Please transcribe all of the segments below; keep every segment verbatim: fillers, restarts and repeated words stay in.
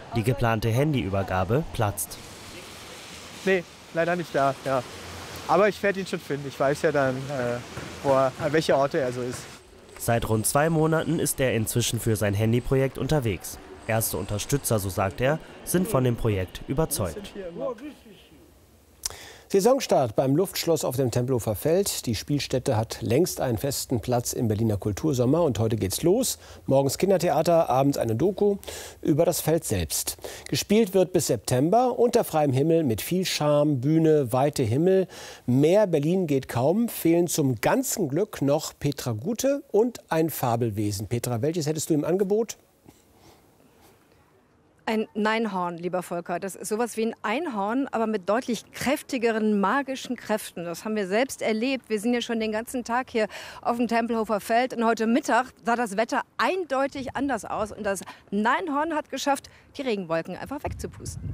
Die geplante Handyübergabe platzt. Nee, leider nicht da, ja. Aber ich werde ihn schon finden. Ich weiß ja dann, äh, wo er, an welcher Orte er so ist. Seit rund zwei Monaten ist er inzwischen für sein Handyprojekt unterwegs. Erste Unterstützer, so sagt er, sind von dem Projekt überzeugt. Saisonstart beim Luftschloss auf dem Tempelhofer Feld. Die Spielstätte hat längst einen festen Platz im Berliner Kultursommer. Und heute geht's los. Morgens Kindertheater, abends eine Doku über das Feld selbst. Gespielt wird bis September unter freiem Himmel mit viel Charme, Bühne, weite Himmel. Mehr Berlin geht kaum. Fehlen zum ganzen Glück noch Petra Gute und ein Fabelwesen. Petra, welches hättest du im Angebot? Ein Neinhorn, lieber Volker. Das ist sowas wie ein Einhorn, aber mit deutlich kräftigeren magischen Kräften. Das haben wir selbst erlebt. Wir sind ja schon den ganzen Tag hier auf dem Tempelhofer Feld. Und heute Mittag sah das Wetter eindeutig anders aus. Und das Neinhorn hat geschafft, die Regenwolken einfach wegzupusten.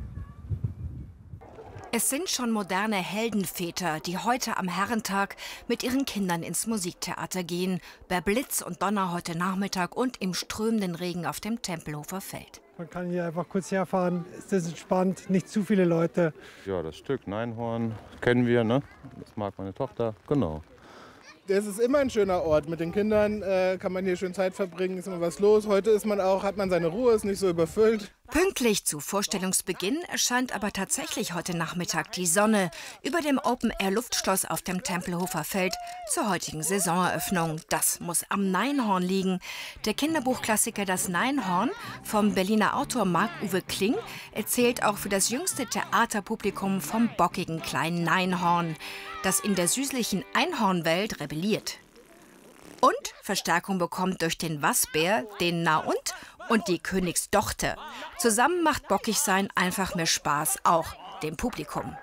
Es sind schon moderne Heldenväter, die heute am Herrentag mit ihren Kindern ins Musiktheater gehen. Bei Blitz und Donner heute Nachmittag und im strömenden Regen auf dem Tempelhofer Feld. Man kann hier einfach kurz herfahren, es ist entspannt, nicht zu viele Leute. Ja, das Stück Neinhorn kennen wir, ne? Das mag meine Tochter, genau. Es ist immer ein schöner Ort. Mit den Kindern äh, kann man hier schön Zeit verbringen, ist immer was los. Heute ist man auch, hat man seine Ruhe, ist nicht so überfüllt. Pünktlich zu Vorstellungsbeginn erscheint aber tatsächlich heute Nachmittag die Sonne über dem Open-Air-Luftschloss auf dem Tempelhofer Feld zur heutigen Saisoneröffnung. Das muss am Neinhorn liegen. Der Kinderbuchklassiker Das Neinhorn vom Berliner Autor Marc-Uwe Kling erzählt auch für das jüngste Theaterpublikum vom bockigen kleinen Neinhorn, das in der süßlichen Einhornwelt rebelliert. Und Verstärkung bekommt durch den Wasbär, den Na und und die Königstochter. Zusammen macht Bockigsein einfach mehr Spaß, auch dem Publikum.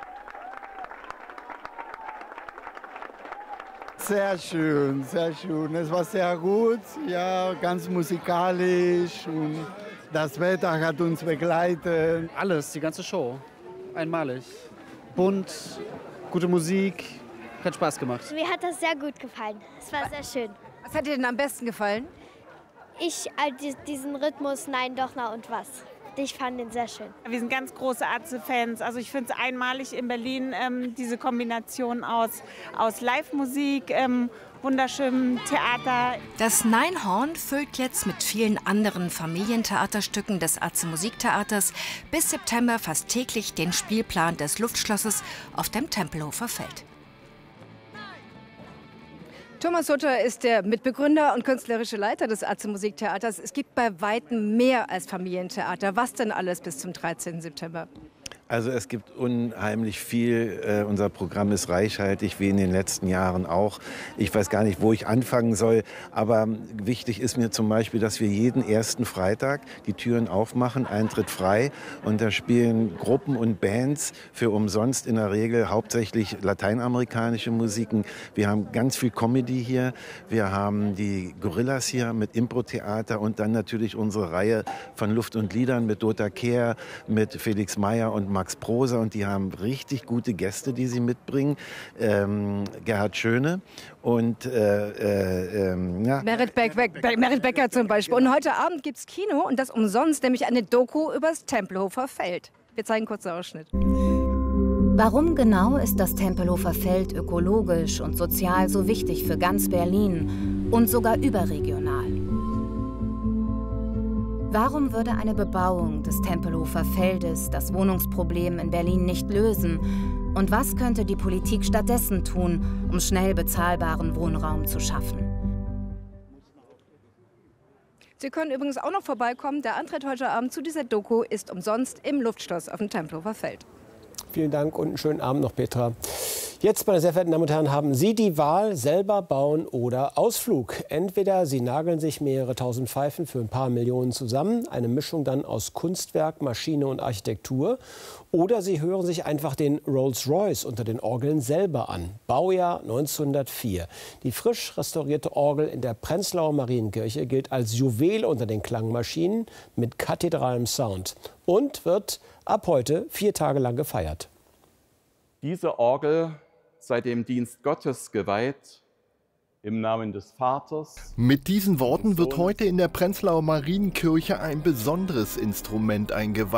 Sehr schön, sehr schön. Es war sehr gut, ja, ganz musikalisch und das Wetter hat uns begleitet. Alles, die ganze Show, einmalig. Bunt, gute Musik, hat Spaß gemacht. Mir hat das sehr gut gefallen. Es war sehr schön. Was hat dir denn am besten gefallen? Ich, äh, diesen Rhythmus, nein, doch, na und was. Ich fand den sehr schön. Wir sind ganz große Atze-Fans. Also ich finde es einmalig in Berlin, ähm, diese Kombination aus, aus Live-Musik, ähm, wunderschönem Theater. Das Neinhorn füllt jetzt mit vielen anderen Familientheaterstücken des Atze Musiktheaters bis September fast täglich den Spielplan des Luftschlosses auf dem Tempelhofer Feld. Thomas Sutter ist der Mitbegründer und künstlerische Leiter des Atze Musiktheaters. Es gibt bei weitem mehr als Familientheater. Was denn alles bis zum dreizehnten September? Also es gibt unheimlich viel. Äh, unser Programm ist reichhaltig, wie in den letzten Jahren auch. Ich weiß gar nicht, wo ich anfangen soll. Aber wichtig ist mir zum Beispiel, dass wir jeden ersten Freitag die Türen aufmachen, Eintritt frei. Und da spielen Gruppen und Bands für umsonst in der Regel hauptsächlich lateinamerikanische Musiken. Wir haben ganz viel Comedy hier. Wir haben die Gorillas hier mit Impro-Theater und dann natürlich unsere Reihe von Luft und Liedern mit Dota Kehr, mit Felix Meyer und Max Proser, und die haben richtig gute Gäste, die sie mitbringen. Ähm, Gerhard Schöne und äh, äh, ähm, ja. Merit, Beck, Beck, Beck, Merit Becker zum Beispiel. Und heute Abend gibt's Kino und das umsonst, nämlich eine Doku übers Tempelhofer Feld. Wir zeigen kurz einen Ausschnitt. Warum genau ist das Tempelhofer Feld ökologisch und sozial so wichtig für ganz Berlin und sogar überregional? Warum würde eine Bebauung des Tempelhofer Feldes das Wohnungsproblem in Berlin nicht lösen? Und was könnte die Politik stattdessen tun, um schnell bezahlbaren Wohnraum zu schaffen? Sie können übrigens auch noch vorbeikommen. Der Antritt heute Abend zu dieser Doku ist umsonst im Luftschloss auf dem Tempelhofer Feld. Vielen Dank und einen schönen Abend noch, Petra. Jetzt, meine sehr verehrten Damen und Herren, haben Sie die Wahl, selber bauen oder Ausflug. Entweder Sie nageln sich mehrere tausend Pfeifen für ein paar Millionen zusammen, eine Mischung dann aus Kunstwerk, Maschine und Architektur. Oder Sie hören sich einfach den Rolls-Royce unter den Orgeln selber an. Baujahr neunzehnhundertvier. Die frisch restaurierte Orgel in der Prenzlauer Marienkirche gilt als Juwel unter den Klangmaschinen mit kathedralem Sound und wird ab heute vier Tage lang gefeiert. Diese Orgel sei dem Dienst Gottes geweiht, im Namen des Vaters. Mit diesen Worten wird heute in der Prenzlauer Marienkirche ein besonderes Instrument eingeweiht.